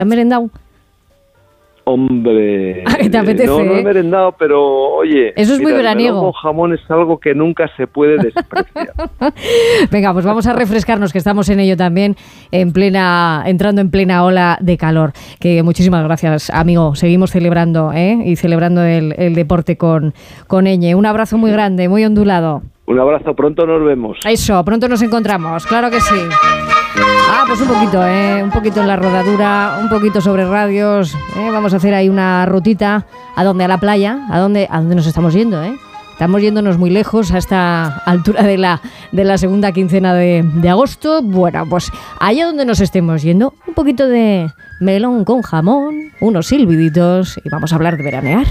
¿Te has merendado? Hombre, ¿Te apetece, no he merendado, pero oye, eso es muy veraniego. El melón con jamón es algo que nunca se puede despreciar. Venga, pues vamos a refrescarnos, que estamos en ello también, entrando en plena ola de calor. Que muchísimas gracias, amigo. Seguimos celebrando, y celebrando el deporte con Eñe. Un abrazo muy grande, muy ondulado. Un abrazo, pronto nos vemos. Eso, pronto nos encontramos, claro que sí. Pues un poquito en la rodadura, un poquito sobre radios, vamos a hacer ahí una rutita. ¿A dónde? A la playa. ¿A dónde nos estamos yendo, Estamos yéndonos muy lejos, a esta altura de la segunda quincena de agosto. Bueno, pues allá donde nos estemos yendo, un poquito de melón con jamón, unos silbiditos y vamos a hablar de veranear.